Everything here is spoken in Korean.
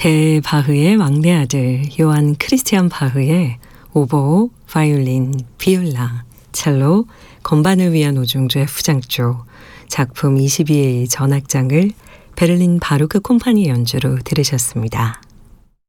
대바흐의 막내 아들 요한 크리스티안 바흐의 오보, 바이올린, 비올라, 첼로, 건반을 위한 오중조 F장조 작품 22의 전악장을 베를린 바로크 콤파니 연주로 들으셨습니다.